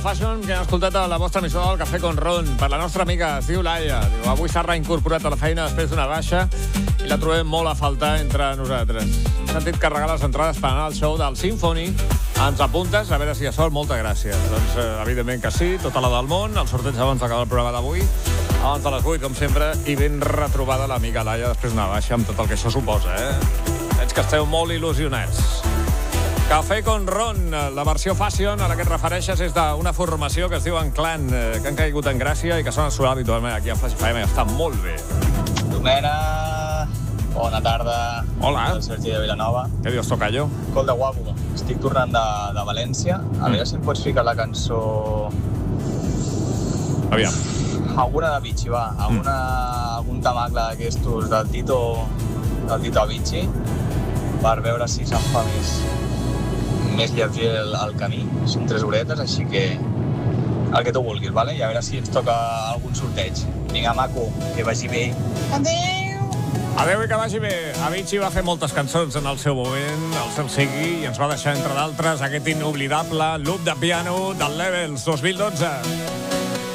Fashion, que hem escoltat a la vostra emissora del Cafè con Ron, per la nostra amiga, es diu Laia. Diu, avui s'ha reincorporat a la feina després d'una baixa i la trobem molt a faltar entre nosaltres. Hem sentit carregar les entrades per anar al show del Symphony. Ens apuntes? A veure si hi ha sort. Moltes gràcies. Doncs, evidentment que sí, tota la del món. El sorteig abans d'acabar el programa d'avui. Abans de les 8, com sempre, i ben retrobada l'amiga Laia després d'una baixa amb tot el que això suposa, Veig que esteu molt il·lusionats. Cafè con Ron, la versió fashion a la que et refereixes és d'una formació que es diu Clan, que han caigut en gràcia i que sona sonar habitualment aquí a Flash FM i està molt bé. Domena, bona tarda. Hola. El Sergi de Vilanova. Què dius, tocayo? Escolta, guapo, estic tornant de València. A veure si em pots ficar la cançó... Aviam. Alguna de Avicii, va. Algun tamacle d'aquestos del Tito Avicii, per veure si se'n fa més lleuger el camí. Són 3 horetes, així que el que tu vulguis, vale? I a veure si ens toca algun sorteig. Vinga, maco, que vagi bé. Adéu! Adéu i que vagi bé. Avicii va fer moltes cançons en el seu moment, el seu sigui, i ens va deixar, entre d'altres, aquest inoblidable loop de piano del Levels 2012.